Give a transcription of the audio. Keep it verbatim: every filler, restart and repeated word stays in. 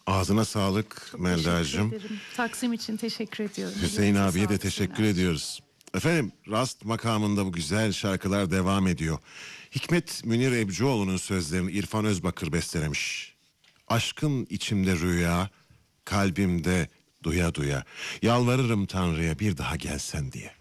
Ağzına sağlık Çok Melda'cığım. teşekkür ederim. Taksim için teşekkür ediyorum. Hüseyin Yüreğinize abiye de sağlık teşekkür Hüseyin abi. ediyoruz. Efendim, Rast makamında bu güzel şarkılar devam ediyor. Hikmet Münir Ebcioğlu'nun sözlerini İrfan Özbakır bestelemiş. Aşkın içimde rüya, kalbimde duya duya. Yalvarırım Tanrı'ya bir daha gelsen diye.